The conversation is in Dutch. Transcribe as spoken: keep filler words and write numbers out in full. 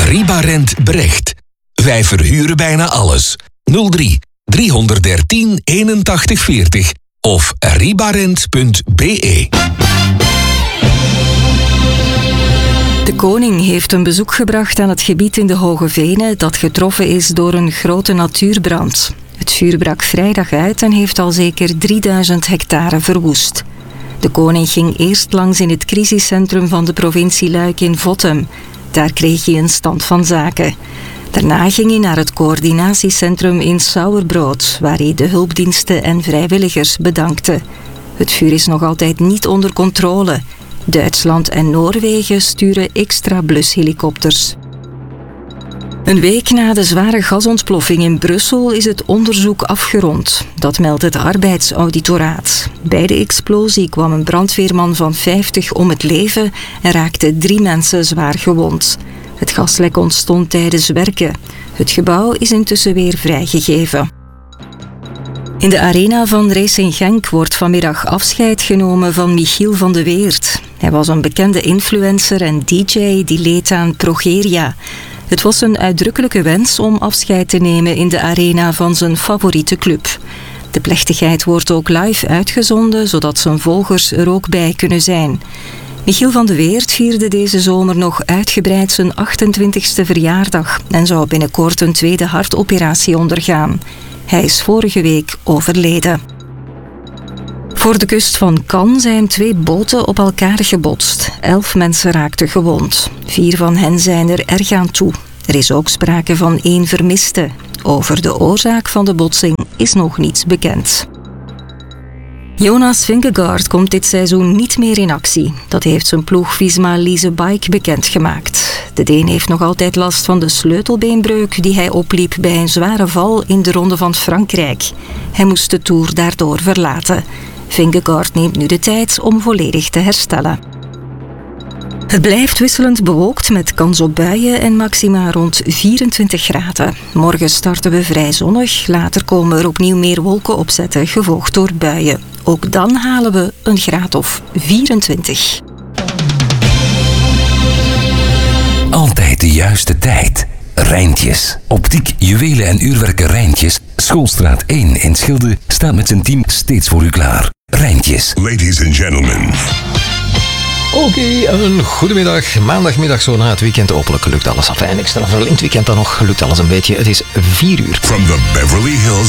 Ribarent Brecht. Wij verhuren bijna alles. nul drie driehonderddertien eenentachtig veertig of ribarent punt b e. De koning heeft een bezoek gebracht aan het gebied in de Hoge Venen dat getroffen is door een grote natuurbrand. Het vuur brak vrijdag uit en heeft al zeker drieduizend hectare verwoest. De koning ging eerst langs in het crisiscentrum van de provincie Luik in Vottem. Daar kreeg hij een stand van zaken. Daarna ging hij naar het coördinatiecentrum in Sauerbrood, waar hij de hulpdiensten en vrijwilligers bedankte. Het vuur is nog altijd niet onder controle. Duitsland en Noorwegen sturen extra blushelikopters. Een week na de zware gasontploffing in Brussel is het onderzoek afgerond. Dat meldt het arbeidsauditoraat. Bij de explosie kwam een brandweerman van vijftig om het leven en raakten drie mensen zwaar gewond. Het gaslek ontstond tijdens werken. Het gebouw is intussen weer vrijgegeven. In de arena van Racing Genk wordt vanmiddag afscheid genomen van Michiel van de Weert. Hij was een bekende influencer en D J die leed aan progeria. Het was een uitdrukkelijke wens om afscheid te nemen in de arena van zijn favoriete club. De plechtigheid wordt ook live uitgezonden, zodat zijn volgers er ook bij kunnen zijn. Michiel van de Weert vierde deze zomer nog uitgebreid zijn achtentwintigste verjaardag en zou binnenkort een tweede hartoperatie ondergaan. Hij is vorige week overleden. Voor de kust van Cannes zijn twee boten op elkaar gebotst. Elf mensen raakten gewond. Vier van hen zijn er erg aan toe. Er is ook sprake van één vermiste. Over de oorzaak van de botsing is nog niets bekend. Jonas Vingegaard komt dit seizoen niet meer in actie. Dat heeft zijn ploeg Visma Lease Bike bekendgemaakt. De Deen heeft nog altijd last van de sleutelbeenbreuk die hij opliep bij een zware val in de Ronde van Frankrijk. Hij moest de Tour daardoor verlaten. Vingegaard neemt nu de tijd om volledig te herstellen. Het blijft wisselend bewolkt met kans op buien en maxima rond vierentwintig graden. Morgen starten we vrij zonnig, later komen er opnieuw meer wolken opzetten, gevolgd door buien. Ook dan halen we een graad of vierentwintig. Altijd de juiste tijd. Rijntjes. Optiek, juwelen en uurwerken Rijntjes. Schoolstraat één in Schilde staat met zijn team steeds voor u klaar. Rijntjes. Ladies and gentlemen. Oké, okay, een goedemiddag. Maandagmiddag zo na het weekend. Hopelijk lukt alles af. En extra veel in het weekend dan nog lukt alles een beetje. Het is vier uur. From the Beverly Hills